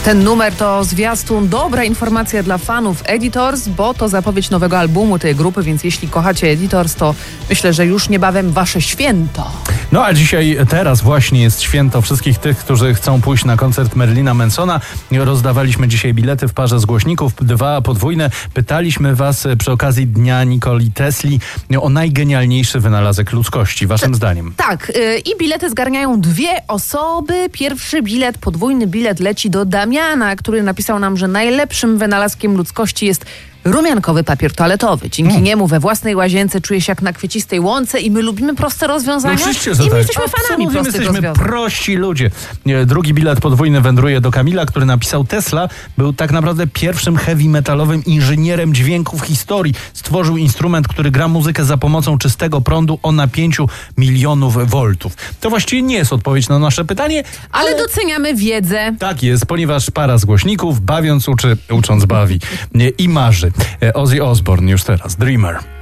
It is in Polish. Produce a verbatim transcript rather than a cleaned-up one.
Ten numer to zwiastun, dobra informacja dla fanów Editors, bo to zapowiedź nowego albumu tej grupy, więc jeśli kochacie Editors, to myślę, że już niebawem wasze święto. No a dzisiaj, teraz właśnie jest święto wszystkich tych, którzy chcą pójść na koncert Marilina Mansona. Rozdawaliśmy dzisiaj bilety w parze z głośników, dwa podwójne. Pytaliśmy was przy okazji Dnia Nikoli Tesli o najgenialniejszy wynalazek ludzkości, waszym T- zdaniem. Tak, yy, i bilety zgarniają dwie osoby. Pierwszy bilet, podwójny bilet leci do Damiana, który napisał nam, że najlepszym wynalazkiem ludzkości jest rumiankowy papier toaletowy. Dzięki Hmm. niemu we własnej łazience czuje się jak na kwiecistej łące i my lubimy proste rozwiązania. No oczywiście, że I my tak. jesteśmy fanami Absolutnie, my prostych jesteśmy rozwiązań. prości ludzie. Nie, Drugi bilet podwójny wędruje do Kamila, który napisał: Tesla był tak naprawdę pierwszym heavy metalowym inżynierem dźwięku w historii. Stworzył instrument, który gra muzykę za pomocą czystego prądu o napięciu milionów voltów. To właściwie nie jest odpowiedź na nasze pytanie, Ale, ale doceniamy wiedzę. tak jest, ponieważ para z głośników bawiąc uczy, ucząc bawi. Nie, i marzy. Ozzy Osbourne już teraz, Dreamer.